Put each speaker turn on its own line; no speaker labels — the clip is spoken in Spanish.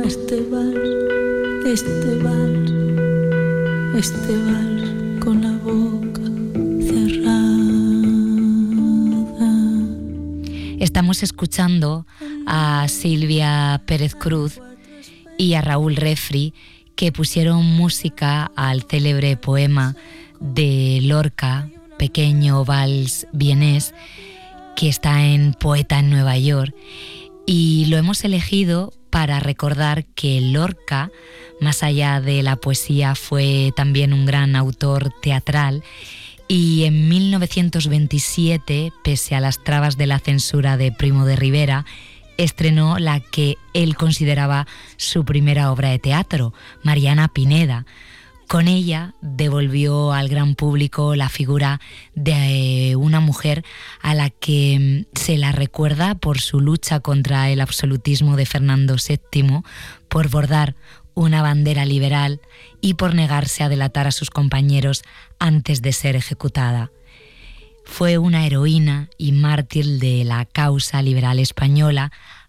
este vals con la boca cerrada.
Estamos escuchando a Silvia Pérez Cruz y a Raúl Refri, que pusieron música al célebre poema de Lorca, Pequeño Vals Vienés, que está en Poeta en Nueva York, y lo hemos elegido para recordar que Lorca, más allá de la poesía, fue también un gran autor teatral, y en 1927, pese a las trabas de la censura de Primo de Rivera, estrenó la que él consideraba su primera obra de teatro, Mariana Pineda. Con ella devolvió al gran público la figura de una mujer a la que se la recuerda por su lucha contra el absolutismo de Fernando VII, por bordar una bandera liberal y por negarse a delatar a sus compañeros antes de ser ejecutada. Fue una heroína y mártir de la causa liberal española,